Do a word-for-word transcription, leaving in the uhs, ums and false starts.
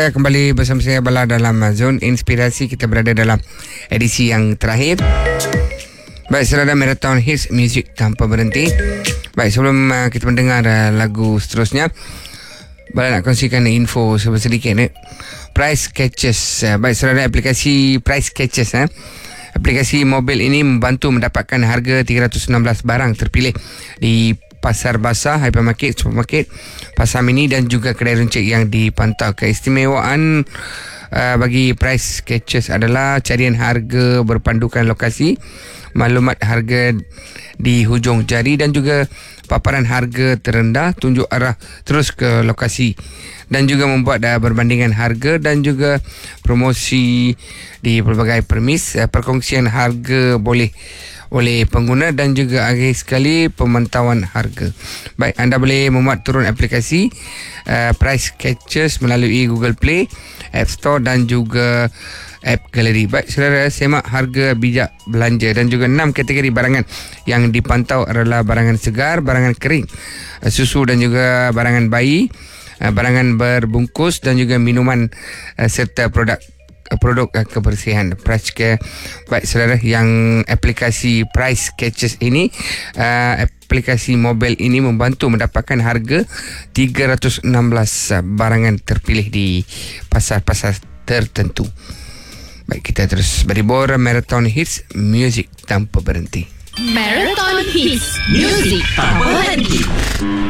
Kembali bersama saya Bala dalam Zone Inspirasi. Kita berada dalam edisi yang terakhir. Baik, serada Marathon Hits Music Tanpa Berhenti. Baik, sebelum uh, kita mendengar uh, lagu seterusnya, Bala nak kongsikan info sedikit ni. Price Catchers. Uh, baik, serada aplikasi Price Catchers. Eh. Aplikasi mobil ini membantu mendapatkan harga tiga ratus enam belas barang terpilih di pasar basah, hypermarket, supermarket, pasar mini dan juga kedai runcit yang dipantau. Keistimewaan uh, bagi Price Catchers adalah carian harga berpandukan lokasi, maklumat harga di hujung jari dan juga paparan harga terendah, tunjuk arah terus ke lokasi, dan juga membuat uh, berbandingan harga dan juga promosi di pelbagai permis. Uh, perkongsian harga boleh oleh pengguna dan juga akhir sekali pemantauan harga. Baik, anda boleh memuat turun aplikasi uh, Price Catchers melalui Google Play, App Store dan juga App Gallery. Baik, saudara, semak harga bijak belanja dan juga enam kategori barangan yang dipantau adalah barangan segar, barangan kering, uh, susu dan juga barangan bayi, uh, barangan berbungkus dan juga minuman uh, serta produk produk kebersihan. Price Care. Baik, saudara, yang aplikasi Price Catchers ini, uh, aplikasi mobil ini membantu mendapatkan harga tiga ratus enam belas barangan terpilih di pasar-pasar tertentu. Baik, kita terus beribur. Marathon Hits Music Tanpa Berhenti. Marathon Hits Music Tanpa Berhenti.